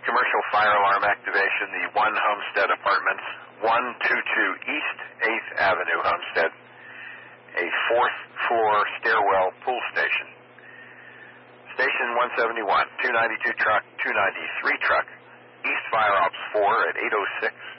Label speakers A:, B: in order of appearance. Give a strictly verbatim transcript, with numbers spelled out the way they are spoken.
A: commercial fire alarm activation, the One Homestead Apartments, one twenty-two East eighth Avenue, Homestead, a fourth floor stairwell pool station. Station one seventy-one, two ninety-two truck, two ninety-three truck, East Fire Ops four at eight oh six